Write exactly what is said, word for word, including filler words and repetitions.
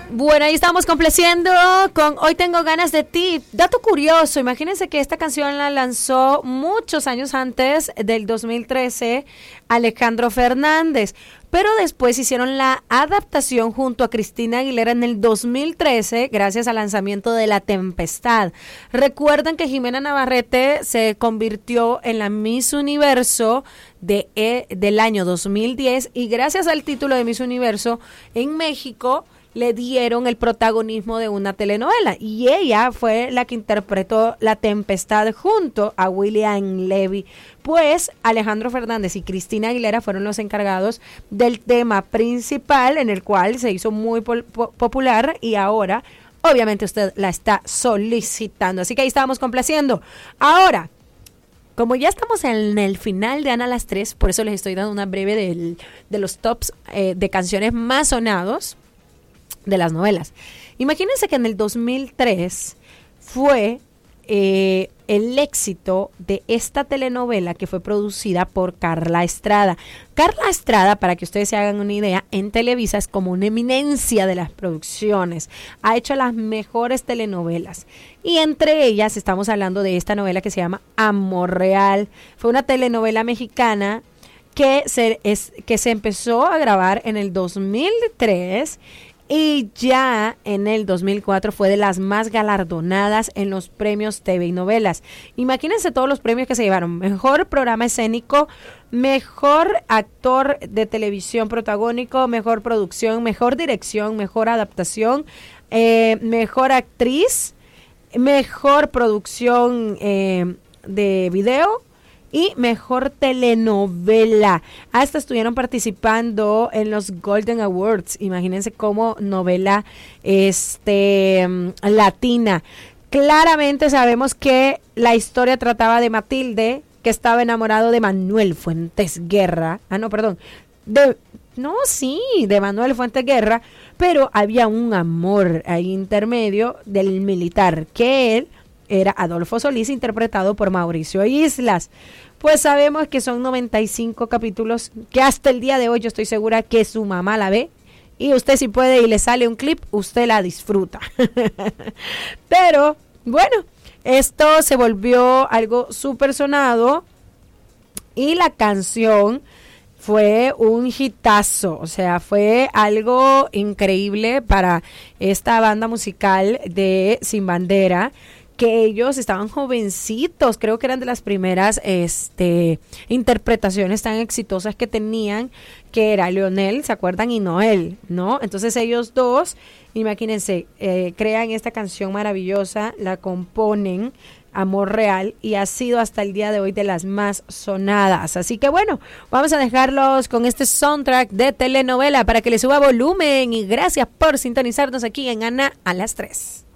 Bueno, ahí estamos complaciendo con Hoy Tengo Ganas de Ti. Dato curioso, imagínense que esta canción la lanzó muchos años antes del dos mil trece Alejandro Fernández, pero después hicieron la adaptación junto a Cristina Aguilera en el dos mil trece gracias al lanzamiento de La Tempestad. Recuerden que Jimena Navarrete se convirtió en la Miss Universo de, eh, del año dos mil diez y gracias al título de Miss Universo en México le dieron el protagonismo de una telenovela y ella fue la que interpretó La Tempestad junto a William Levy. Pues Alejandro Fernández y Cristina Aguilera fueron los encargados del tema principal, en el cual se hizo muy po- po- popular y ahora obviamente usted la está solicitando, así que ahí estábamos complaciendo. Ahora, como ya estamos en el final de Ana las tres, por eso les estoy dando una breve del, de los tops eh, de canciones más sonados de las novelas. Imagínense que en el dos mil tres fue eh, el éxito de esta telenovela que fue producida por Carla Estrada. Carla Estrada, para que ustedes se hagan una idea, en Televisa es como una eminencia de las producciones. Ha hecho las mejores telenovelas. Y entre ellas estamos hablando de esta novela que se llama Amor Real. Fue una telenovela mexicana que se, es, que se empezó a grabar en el dos mil tres y ya en el dos mil cuatro fue de las más galardonadas en los premios T V y novelas. Imagínense todos los premios que se llevaron. Mejor programa escénico, mejor actor de televisión protagónico, mejor producción, mejor dirección, mejor adaptación, eh, mejor actriz, mejor producción eh, de video y mejor telenovela. Hasta estuvieron participando en los Golden Awards. Imagínense como novela este latina. Claramente sabemos que la historia trataba de Matilde, que estaba enamorado de Manuel Fuentes Guerra. Ah, no, perdón. De, no, sí, de Manuel Fuentes Guerra, pero había un amor ahí intermedio del militar, que él era Adolfo Solís, interpretado por Mauricio Islas. Pues sabemos que son noventa y cinco capítulos que hasta el día de hoy yo estoy segura que su mamá la ve y usted si puede y le sale un clip, usted la disfruta. Pero bueno, esto se volvió algo súper sonado y la canción fue un hitazo, o sea, fue algo increíble para esta banda musical de Sin Bandera, que ellos estaban jovencitos, creo que eran de las primeras este, interpretaciones tan exitosas que tenían, que era Leonel, ¿se acuerdan? Y Noel, ¿no? Entonces ellos dos, imagínense, eh, crean esta canción maravillosa, la componen, Amor Real, y ha sido hasta el día de hoy de las más sonadas. Así que bueno, vamos a dejarlos con este soundtrack de telenovela para que le suba volumen y gracias por sintonizarnos aquí en Ana a las tres.